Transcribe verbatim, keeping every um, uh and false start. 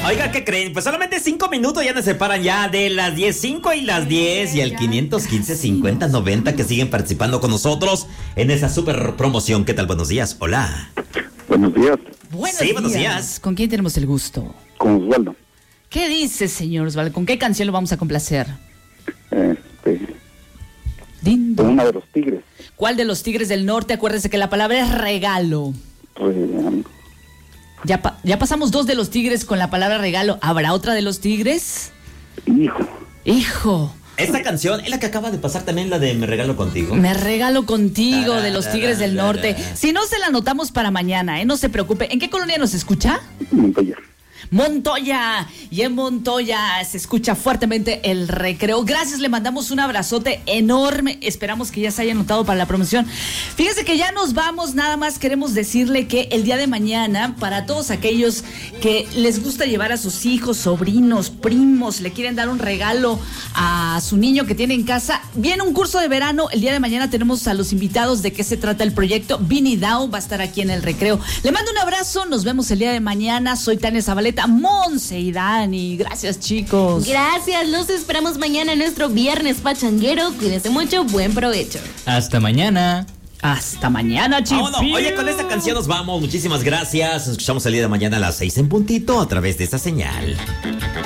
Oiga, ¿qué creen? Pues solamente cinco minutos ya nos separan ya de las diez cinco y las diez y el quinientos quince cincuenta noventa que siguen participando con nosotros en esa super promoción. ¿Qué tal? Buenos días. Hola. Buenos días. Buenos, sí, días. buenos días. ¿Con quién tenemos el gusto? Con Osvaldo. ¿Qué dice, señor Osvaldo? ¿Con qué canción lo vamos a complacer? Este, Lindo. con una de los Tigres. ¿Cuál de los Tigres del Norte? Acuérdese que la palabra es regalo. Re- Ya, pa- ya pasamos dos de los Tigres con la palabra regalo. ¿Habrá otra de los Tigres? Hijo. Hijo, Esta canción es la que acaba de pasar también, la de Me Regalo Contigo. me regalo contigo de los Tigres del Norte. Si no, se la anotamos para mañana, ¿eh? No se preocupe. ¿En qué colonia nos escucha? Montoya. Montoya, y en Montoya se escucha fuertemente el recreo. Gracias, le mandamos un abrazote enorme. Esperamos que ya se haya anotado para la promoción. Fíjese que ya nos vamos, nada más queremos decirle que el día de mañana, para todos aquellos que les gusta llevar a sus hijos, sobrinos, primos, le quieren dar un regalo a su niño que tiene en casa, viene un curso de verano. El día de mañana tenemos a los invitados de qué se trata el proyecto. Vini Down va a estar aquí en el recreo. Le mando un abrazo, nos vemos el día de mañana. Soy Tania Zabaleta, Monse y Dani. Gracias, chicos. Gracias, los esperamos mañana en nuestro viernes pachanguero. Cuídense mucho, buen provecho. Hasta mañana. Hasta mañana, chicos. Vámonos. Oye, con esta canción nos vamos. Muchísimas gracias. Nos escuchamos el día de mañana a las seis en puntito a través de esta señal.